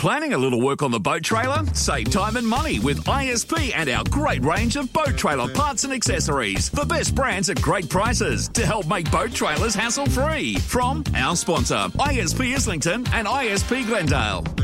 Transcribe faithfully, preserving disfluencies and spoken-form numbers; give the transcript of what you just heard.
planning a little work on the boat trailer? Save time and money with I S P and our great range of boat trailer parts and accessories. The best brands at great prices to help make boat trailers hassle-free. From our sponsor, I S P Islington and I S P Glendale.